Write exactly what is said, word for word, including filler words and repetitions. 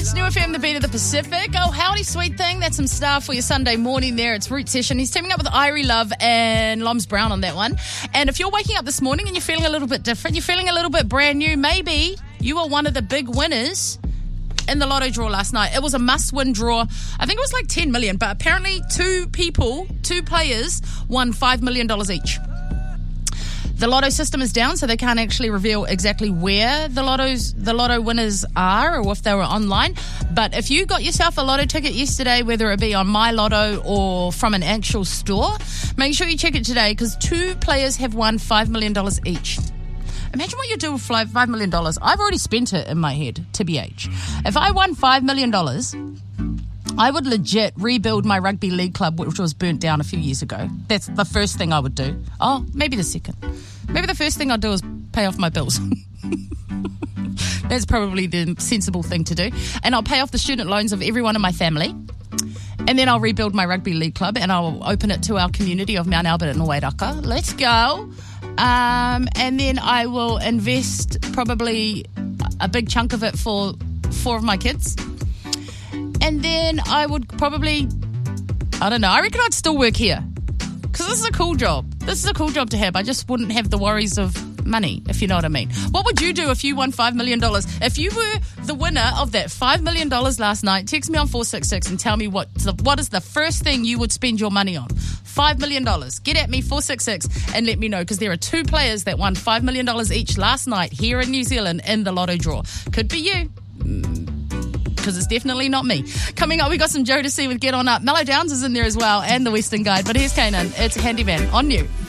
It's New F M, the beat of the Pacific. Oh, howdy, sweet thing. That's some stuff for your Sunday morning there. It's Root Session. He's teaming up with Irie Love and Loms Brown on that one. And if you're waking up this morning and you're feeling a little bit different, you're feeling a little bit brand new, maybe you were one of the big winners in the lotto draw last night. It was a must-win draw. I think it was like ten million, but apparently two people, two players, won five million dollars each. The lotto system is down, so they can't actually reveal exactly where the lottos, the lotto winners are or if they were online. But if you got yourself a lotto ticket yesterday, whether it be on My Lotto or from an actual store, make sure you check it today because two players have won five million dollars each. Imagine what you do with five million dollars. I've already spent it in my head, T B H. If I won five million dollars, I would legit rebuild my rugby league club, which was burnt down a few years ago. That's the first thing I would do. Oh, maybe the second. Maybe the first thing I'd do is pay off my bills. That's probably the sensible thing to do. And I'll pay off the student loans of everyone in my family. And then I'll rebuild my rugby league club and I'll open it to our community of Mount Albert and Wairaka. Let's go. Um, and then I will invest probably a big chunk of it for four of my kids. And then I would probably, I don't know, I reckon I'd still work here. Because this is a cool job. This is a cool job to have. I just wouldn't have the worries of money, if you know what I mean. What would you do if you won five million dollars? If you were the winner of that five million dollars last night, text me on four six six and tell me what the, what is the first thing you would spend your money on. five million dollars. Get at me, four six six, and let me know, because there are two players that won five million dollars each last night here in New Zealand in the lotto draw. Could be you. Because it's definitely not me. Coming up, we got some Jodeci with Get On Up. Mellow Downs is in there as well, and the Western Guide. But here's Kanan. It's Handyman on New.